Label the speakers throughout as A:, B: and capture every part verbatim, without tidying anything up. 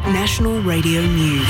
A: National Radio News.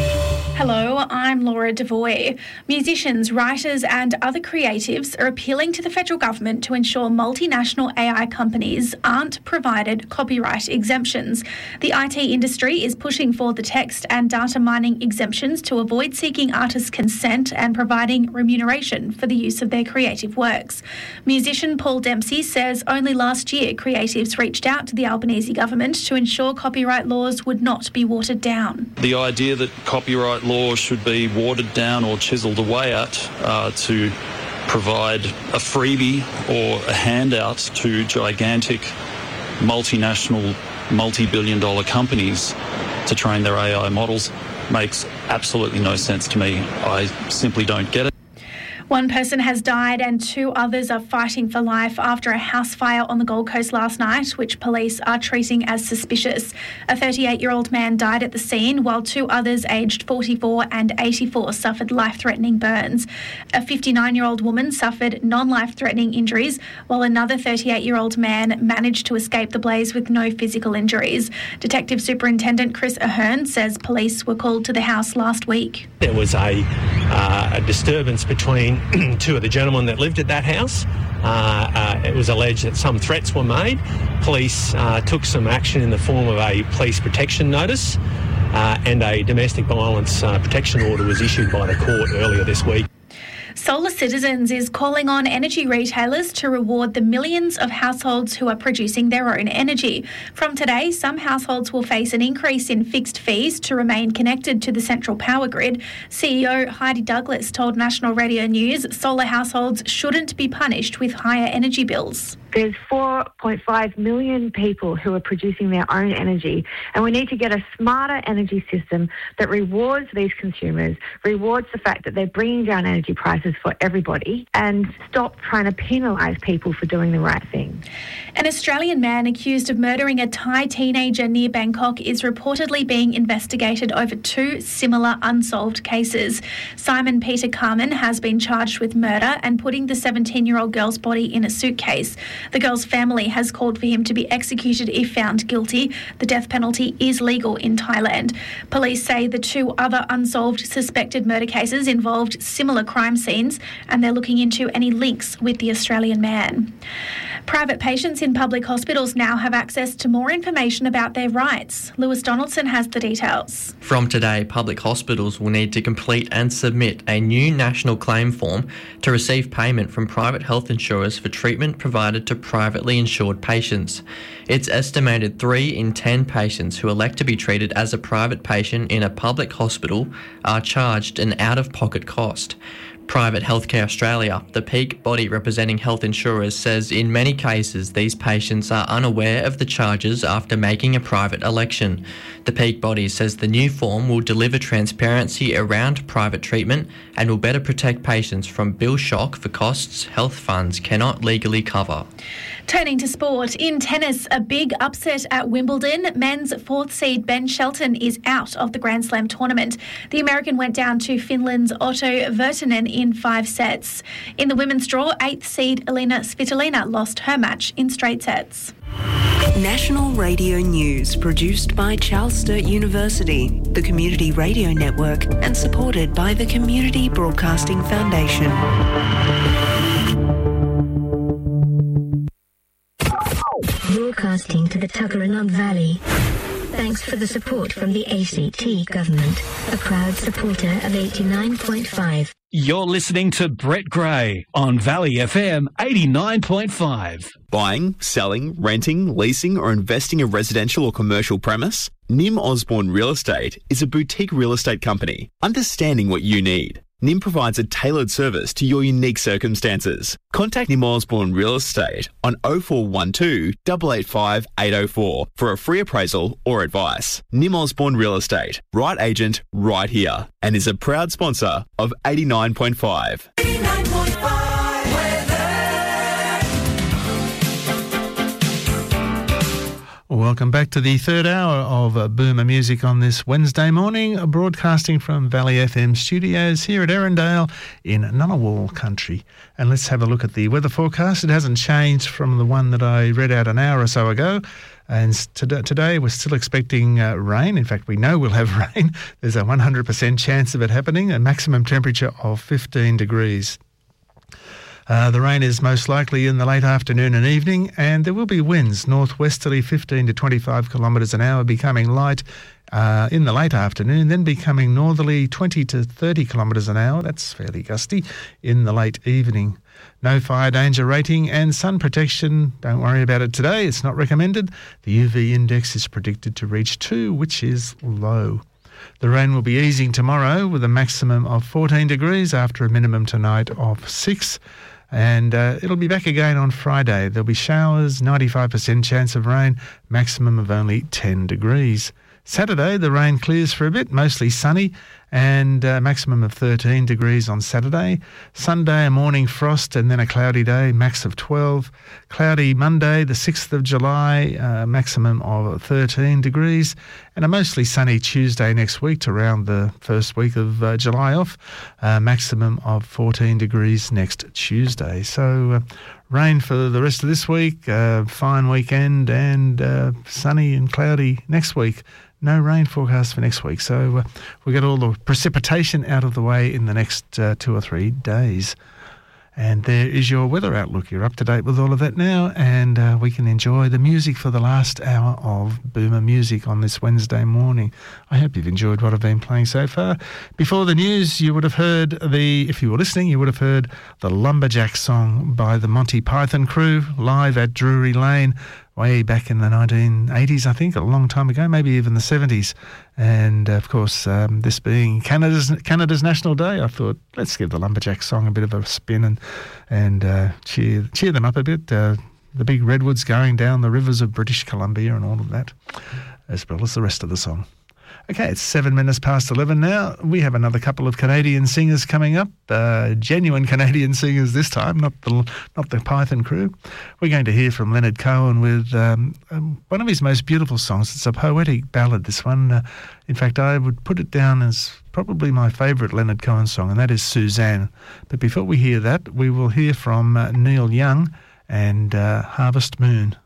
B: Hello, I'm Laura Devoy. Musicians, writers and other creatives are appealing to the federal government to ensure multinational A I companies aren't provided copyright exemptions. The I T industry is pushing for the text and data mining exemptions to avoid seeking artists' consent and providing remuneration for the use of their creative works. Musician Paul Dempsey says only last year creatives reached out to the Albanese government to ensure copyright laws would not be watered down.
C: The idea that copyright law should be watered down or chiselled away at uh, to provide a freebie or a handout to gigantic multinational, multi-billion dollar companies to train their A I models makes absolutely no sense to me. I simply don't get it.
B: One person has died and two others are fighting for life after a house fire on the Gold Coast last night, which police are treating as suspicious. A thirty-eight-year-old man died at the scene, while two others aged forty-four and eighty-four suffered life-threatening burns. A fifty-nine-year-old woman suffered non-life-threatening injuries, while another thirty-eight-year-old man managed to escape the blaze with no physical injuries. Detective Superintendent Chris Ahern says police were called to the house last week.
D: There was a, uh, a disturbance between two of the gentlemen that lived at that house. Uh, uh, it was alleged that some threats were made. Police uh, took some action in the form of a police protection notice uh, and a domestic violence uh, protection order was issued by the court earlier this week.
B: Solar Citizens is calling on energy retailers to reward the millions of households who are producing their own energy. From today, some households will face an increase in fixed fees to remain connected to the central power grid. C E O Heidi Douglas told National Radio News solar households shouldn't be punished with higher energy bills.
E: There's four point five million people who are producing their own energy, and we need to get a smarter energy system that rewards these consumers, rewards the fact that they're bringing down energy prices for everybody, and stop trying to penalise people for doing the right thing.
B: An Australian man accused of murdering a Thai teenager near Bangkok is reportedly being investigated over two similar unsolved cases. Simon Peter Carmen has been charged with murder and putting the seventeen-year-old girl's body in a suitcase. The girl's family has called for him to be executed if found guilty. The death penalty is legal in Thailand. Police say the two other unsolved suspected murder cases involved similar crime scenes, and they're looking into any links with the Australian man. Private patients in public hospitals now have access to more information about their rights. Lewis Donaldson has the details.
F: From today, public hospitals will need to complete and submit a new national claim form to receive payment from private health insurers for treatment provided to privately insured patients. It's estimated three in ten patients who elect to be treated as a private patient in a public hospital are charged an out-of-pocket cost. Private Healthcare Australia, the peak body representing health insurers, says in many cases these patients are unaware of the charges after making a private election. The peak body says the new form will deliver transparency around private treatment and will better protect patients from bill shock for costs health funds cannot legally cover.
B: Turning to sport, in tennis, a big upset at Wimbledon. Men's fourth seed Ben Shelton is out of the Grand Slam tournament. The American went down to Finland's Otto Virtanen in five sets. In the women's draw, eighth seed Elina Svitolina lost her match in straight sets.
A: National Radio News, produced by Charles Sturt University, the Community Radio Network, and supported by the Community Broadcasting Foundation.
G: Broadcasting to the Tuggeranong Valley. Thanks for the support from the A C T government, a proud supporter of eighty-nine point five.
H: You're listening to Brett Gray on Valley F M eighty-nine point five.
I: Buying, selling, renting, leasing or investing a residential or commercial premise? Nim Osborne Real Estate is a boutique real estate company, understanding what you need. Nim provides a tailored service to your unique circumstances. Contact Nim Osborne Real Estate on oh four one two, eight eight five, eight oh four for a free appraisal or advice. Nim Osborne Real Estate, right agent, right here, and is a proud sponsor of eighty-nine point five.
A: eighty-nine point five
J: Welcome back to the third hour of uh, Boomer Music on this Wednesday morning, broadcasting from Valley F M studios here at Erindale in Ngunnawal country. And let's have a look at the weather forecast. It hasn't changed from the one that I read out an hour or so ago. And today, today we're still expecting uh, rain. In fact, we know we'll have rain. There's a one hundred percent chance of it happening, a maximum temperature of fifteen degrees. Uh, the rain is most likely in the late afternoon and evening, and there will be winds northwesterly fifteen to twenty-five kilometres an hour, becoming light uh, in the late afternoon, then becoming northerly twenty to thirty kilometres an hour. That's fairly gusty in the late evening. No fire danger rating and sun protection. Don't worry about it today. It's not recommended. The U V index is predicted to reach two, which is low. The rain will be easing tomorrow with a maximum of fourteen degrees after a minimum tonight of six. And uh, it'll be back again on Friday. There'll be showers, ninety-five percent chance of rain, maximum of only ten degrees. Saturday, the rain clears for a bit, mostly sunny, and a maximum of thirteen degrees on Saturday. Sunday, a morning frost and then a cloudy day, max of twelve. Cloudy Monday, the sixth of July, uh, maximum of thirteen degrees. And a mostly sunny Tuesday next week to round the first week of uh, July off, uh, maximum of fourteen degrees next Tuesday. So uh, rain for the rest of this week, uh, fine weekend, and uh, sunny and cloudy next week. No rain forecast for next week. So uh, we get all the precipitation out of the way in the next uh, two or three days. And there is your weather outlook. You're up to date with all of that now, and uh, we can enjoy the music for the last hour of Boomer Music on this Wednesday morning. I hope you've enjoyed what I've been playing so far. Before the news, you would have heard the, if you were listening, you would have heard the Lumberjack song by the Monty Python crew live at Drury Lane way back in the nineteen eighties, I think, a long time ago, maybe even the seventies. And, of course, um, this being Canada's Canada's National Day, I thought, let's give the Lumberjack song a bit of a spin and and uh, cheer cheer them up a bit. Uh, the big redwoods going down the rivers of British Columbia and all of that, as well as the rest of the song. Okay, it's seven minutes past eleven now. We have another couple of Canadian singers coming up, uh, genuine Canadian singers this time, not the not the Python crew. We're going to hear from Leonard Cohen with um, um, one of his most beautiful songs. It's a poetic ballad, this one. Uh, in fact, I would put it down as probably my favourite Leonard Cohen song, and that is Suzanne. But before we hear that, we will hear from uh, Neil Young and uh, Harvest Moon.